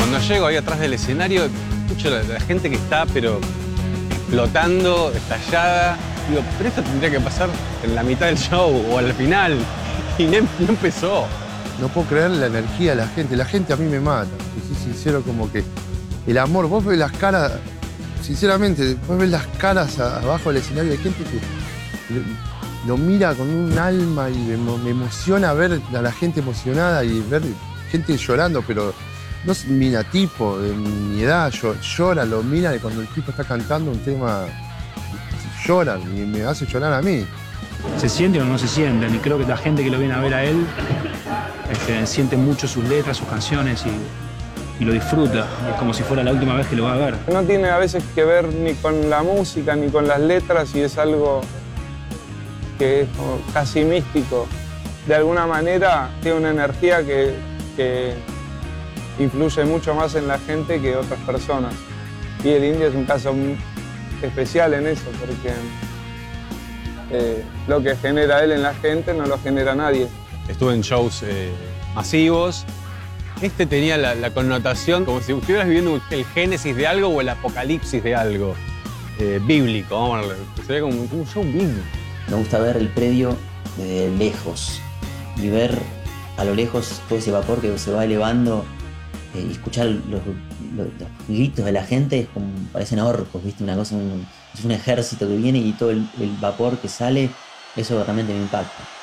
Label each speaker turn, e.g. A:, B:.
A: Cuando llego ahí atrás del escenario, escucho la gente que está, pero explotando, estallada. Digo, pero esto tendría que pasar en la mitad del show o al final. Y no empezó.
B: No puedo creer la energía de la gente. La gente a mí me mata. Y soy sincero, como que el amor, vos ves las caras, sinceramente, vos ves las caras abajo del escenario de gente que lo mira con un alma y me emociona ver a la gente emocionada y ver gente llorando, pero no es mi tipo, de mi edad, llora, lo mira y cuando el tipo está cantando un tema, lloran y me hace llorar a mí.
C: Se sienten o no se sienten, y creo que la gente que lo viene a ver a él siente mucho sus letras, sus canciones y lo disfruta. Es como si fuera la última vez que lo va a ver.
D: No tiene a veces que ver ni con la música ni con las letras y es algo que es como casi místico. De alguna manera tiene una energía que influye mucho más en la gente que otras personas. Y el Indio es un caso muy especial en eso, porque lo que genera él en la gente no lo genera nadie.
A: Estuve en shows masivos. Este tenía la connotación como si estuvieras viviendo el génesis de algo o el apocalipsis de algo bíblico. Vamos a verlo. Sería como un show bíblico.
E: Me gusta ver el predio desde lejos y ver a lo lejos todo ese vapor que se va elevando y escuchar los gritos de la gente, es como, parecen orcos, ¿viste? Una cosa, es un ejército que viene y todo el vapor que sale, eso realmente me impacta.